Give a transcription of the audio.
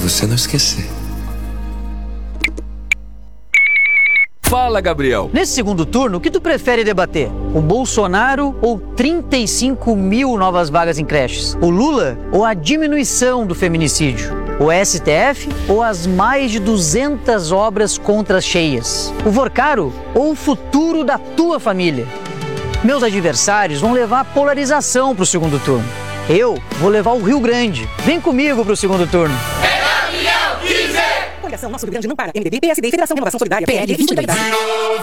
você não esquecer. Fala, Gabriel. Nesse segundo turno, o que tu prefere debater? O Bolsonaro ou 35 mil novas vagas em creches? O Lula ou a diminuição do feminicídio? O STF ou as mais de 200 obras contra as cheias? O Vorcaro ou o futuro da tua família? Meus adversários vão levar a polarização para o segundo turno. Eu vou levar o Rio Grande. Vem comigo para o segundo turno. Coligação Nosso Rio Grande não para. MDB, PSD, Federação Renovação Solidária, PL, Solidariedade.